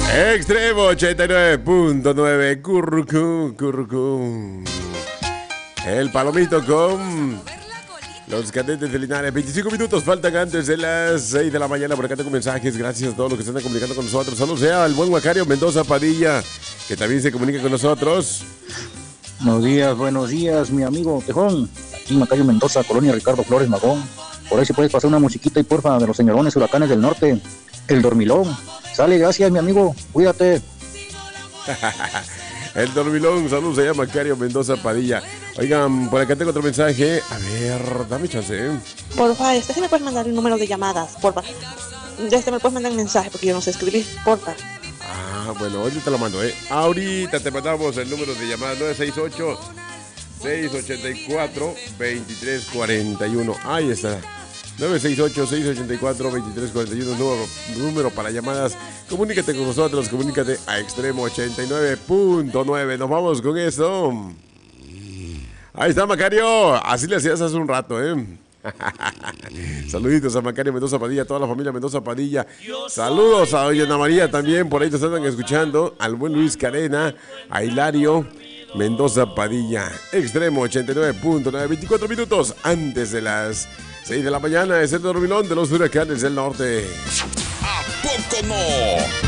Extremo 89.9, currucú, currucú. El Palomito con los cadetes de Linares. 25 minutos faltan antes de las 6 de la mañana. Por acá tengo mensajes. Gracias a todos los que se están comunicando con nosotros. Saludos sea al buen Macario Mendoza Padilla, que también se comunica con nosotros. Buenos días, mi amigo Tejón. Aquí Macario Mendoza, Colonia Ricardo Flores Magón. Por ahí si puedes pasar una musiquita y porfa de los señorones huracanes del norte. El dormilón. Sale, gracias, mi amigo. Cuídate. El dormilón, saludos, se llama Macario Mendoza Padilla. Oigan, por acá tengo otro mensaje. A ver, dame chance. Porfa, si me puedes mandar el número de llamadas, porfa. Me puedes mandar un mensaje porque yo no sé escribir, porfa. Ah, bueno, ahorita te lo mando, Ahorita te mandamos el número de llamada 968-684-2341. Ahí está. 968-684-2341, número para llamadas. Comunícate con nosotros, comunícate a Extremo 89.9. Nos vamos con eso. Ahí está Macario, así le hacías hace un rato, Saluditos a Macario Mendoza Padilla, a toda la familia Mendoza Padilla. Saludos a doña Ana María también, por ahí te están escuchando. Al buen Luis Carena, a Hilario Mendoza Padilla. Extremo 89.9, 24 minutos antes de las 6 de la mañana. Es el dormilón de los huracanes del norte. ¿A poco no?